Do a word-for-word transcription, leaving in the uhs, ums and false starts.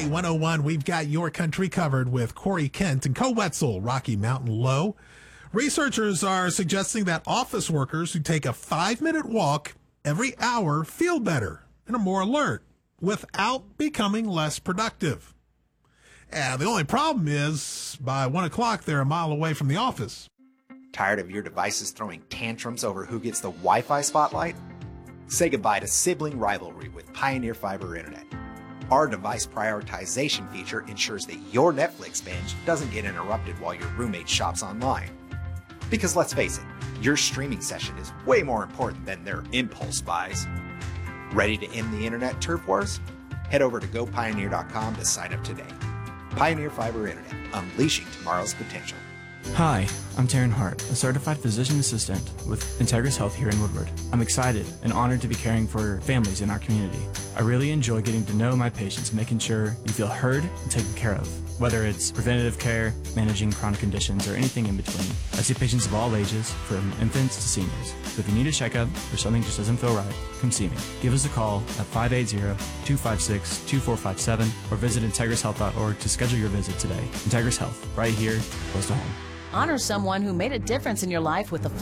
K one oh one, we've got your country covered with Corey Kent and Co Wetzel, Rocky Mountain Low. Researchers are suggesting that office workers who take a five-minute walk every hour feel better and are more alert without becoming less productive. And the only problem is, by one o'clock, they're a mile away from the office. Tired of your devices throwing tantrums over who gets the Wi-Fi spotlight? Say goodbye to sibling rivalry with Pioneer Fiber Internet. Our device prioritization feature ensures that your Netflix binge doesn't get interrupted while your roommate shops online. Because let's face it, your streaming session is way more important than their impulse buys. Ready to end the internet turf wars? Head over to go pioneer dot com to sign up today. Pioneer Fiber Internet, unleashing tomorrow's potential. Hi, I'm Taryn Hart, a certified physician assistant with Integris Health here in Woodward. I'm excited and honored to be caring for families in our community. I really enjoy getting to know my patients and making sure you feel heard and taken care of, whether it's preventative care, managing chronic conditions, or anything in between. I see patients of all ages, from infants to seniors. So if you need a checkup or something just doesn't feel right, come see me. Give us a call at five eight zero, two five six, two four five seven or visit integris health dot org to schedule your visit today. Integris Health, right here, close to home. Honor someone who made a difference in your life with a